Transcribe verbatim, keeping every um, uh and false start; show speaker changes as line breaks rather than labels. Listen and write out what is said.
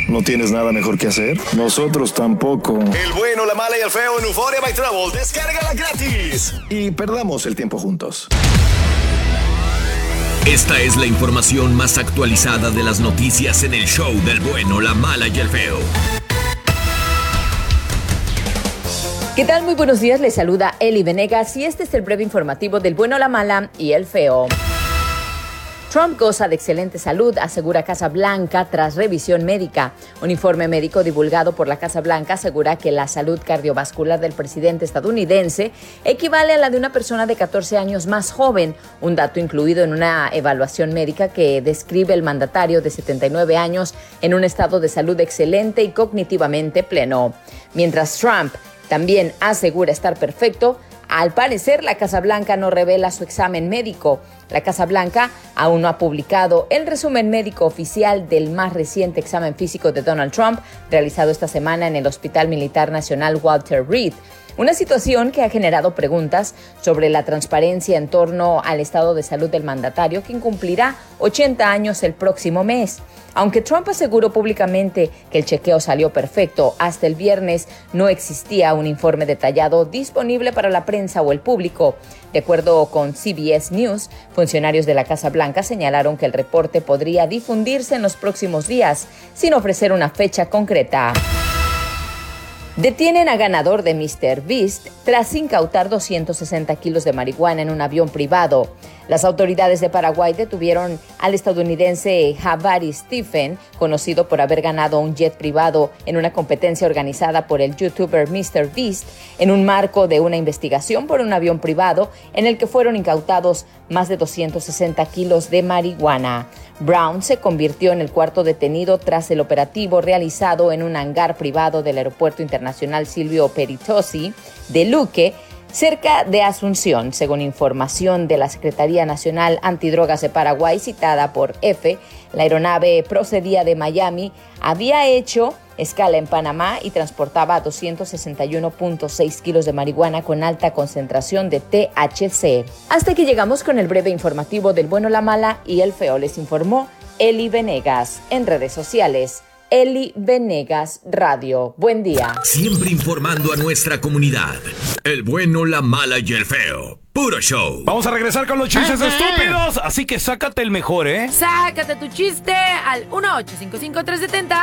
¿No tienes nada mejor que hacer? Nosotros tampoco.
El bueno, la mala y el feo en Euphoria by Travel. Descárgala gratis.
Y perdamos el tiempo juntos.
Esta es la información más actualizada de las noticias en el show del bueno, la mala y el feo.
¿Qué tal? Muy buenos días, les saluda Eli Venegas y este es el breve informativo del bueno, la mala y el feo. Trump goza de excelente salud, asegura Casa Blanca tras revisión médica. Un informe médico divulgado por la Casa Blanca asegura que la salud cardiovascular del presidente estadounidense equivale a la de una persona de catorce años más joven, un dato incluido en una evaluación médica que describe el mandatario de setenta y nueve años en un estado de salud excelente y cognitivamente pleno. Mientras Trump también asegura estar perfecto, al parecer, la Casa Blanca no revela su examen médico. La Casa Blanca aún no ha publicado el resumen médico oficial del más reciente examen físico de Donald Trump, realizado esta semana en el Hospital Militar Nacional Walter Reed. Una situación que ha generado preguntas sobre la transparencia en torno al estado de salud del mandatario, quien cumplirá ochenta años el próximo mes. Aunque Trump aseguró públicamente que el chequeo salió perfecto, hasta el viernes no existía un informe detallado disponible para la prensa o el público. De acuerdo con C B S News, funcionarios de la Casa Blanca señalaron que el reporte podría difundirse en los próximos días, sin ofrecer una fecha concreta. Detienen a ganador de míster Beast tras incautar doscientos sesenta kilos de marihuana en un avión privado. Las autoridades de Paraguay detuvieron al estadounidense Jabari Stephen, conocido por haber ganado un jet privado en una competencia organizada por el youtuber míster Beast, en un marco de una investigación por un avión privado en el que fueron incautados más de doscientos sesenta kilos de marihuana. Brown se convirtió en el cuarto detenido tras el operativo realizado en un hangar privado del Aeropuerto Internacional Silvio Petitosi de Luque, cerca de Asunción. Según información de la Secretaría Nacional Antidrogas de Paraguay, citada por F, la aeronave procedía de Miami, había hecho escala en Panamá y transportaba doscientos sesenta y uno punto seis kilos de marihuana con alta concentración de T H C. Hasta que llegamos con el breve informativo del bueno, la mala y el feo. Les informó Eli Venegas. En redes sociales, Eli Venegas Radio. Buen día.
Siempre informando a nuestra comunidad. El bueno, la mala y el feo. Puro show.
Vamos a regresar con los chistes Ajá. estúpidos. Así que sácate el mejor, ¿eh?
Sácate tu chiste al uno ocho cinco cinco tres siete cero